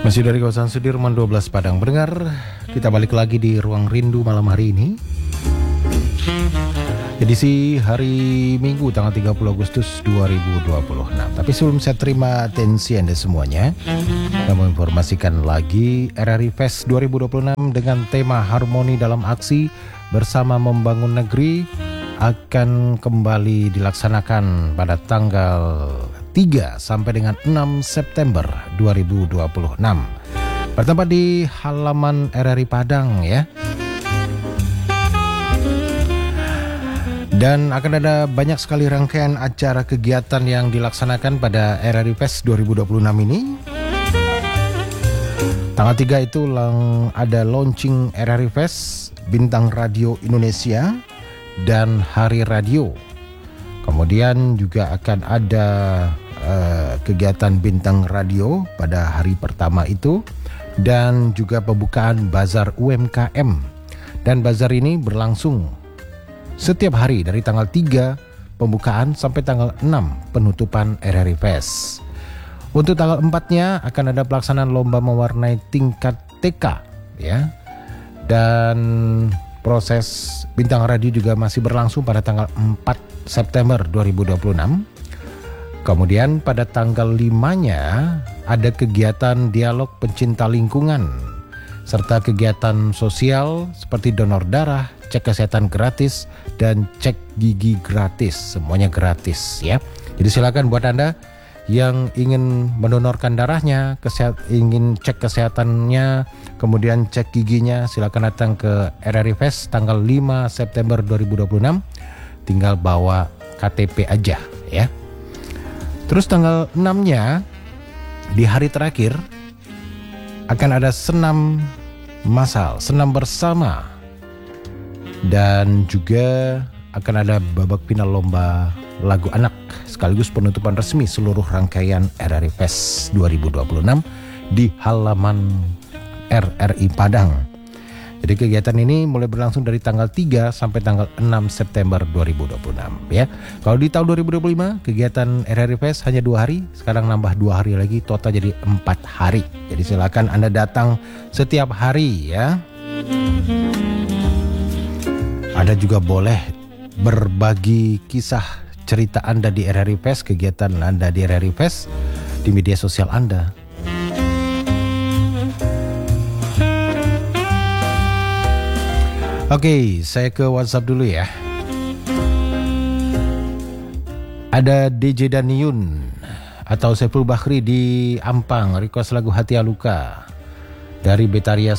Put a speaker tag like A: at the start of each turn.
A: Masih dari kawasan Sudirman 12 Padang. Pendengar, kita balik lagi di Ruang Rindu malam hari ini. Edisi hari Minggu tanggal 30 Agustus 2026. Tapi sebelum saya terima atensi Anda semuanya, saya mau informasikan lagi RRI Fest 2026 dengan tema Harmoni dalam Aksi Bersama Membangun Negeri akan kembali dilaksanakan pada tanggal 3 sampai dengan 6 September 2026. Bertempat di halaman RRI Padang ya. Dan akan ada banyak sekali rangkaian acara kegiatan yang dilaksanakan pada RRI Fest 2026 ini. Tanggal 3 itu ada launching RRI Fest, Bintang Radio Indonesia, dan Hari Radio. Kemudian juga akan ada kegiatan Bintang Radio pada hari pertama itu, dan juga pembukaan Bazar UMKM. Dan bazar ini berlangsung setiap hari dari tanggal 3 pembukaan sampai tanggal 6 penutupan RRI Fest. Untuk tanggal 4-nya akan ada pelaksanaan lomba mewarnai tingkat TK ya. Dan proses Bintang Radio juga masih berlangsung pada tanggal 4 September 2026. Kemudian pada tanggal 5-nya ada kegiatan dialog pencinta lingkungan serta kegiatan sosial seperti donor darah, cek kesehatan gratis, dan cek gigi gratis. Semuanya gratis ya. Jadi silakan buat Anda yang ingin mendonorkan darahnya, ingin cek kesehatannya, kemudian cek giginya, silakan datang ke RRI Fest tanggal 5 September 2026. Tinggal bawa KTP aja ya. Terus tanggal 6-nya di hari terakhir akan ada senam massal, senam bersama. Dan juga akan ada babak final lomba lagu anak sekaligus penutupan resmi seluruh rangkaian RRI Fest 2026 di halaman RRI Padang. Jadi kegiatan ini mulai berlangsung dari tanggal 3 sampai tanggal 6 September 2026 ya. Kalau di tahun 2025 kegiatan RRI Fest hanya 2 hari, sekarang nambah 2 hari lagi, total jadi 4 hari. Jadi silakan Anda datang setiap hari ya. Anda juga boleh berbagi kisah cerita Anda di RRI Fest, kegiatan Anda di RRI Fest di media sosial Anda. Oke, saya ke WhatsApp dulu ya. Ada DJ Daniun atau Saiful Bahri di Ampang, request lagu Hati Aluka dari Betaria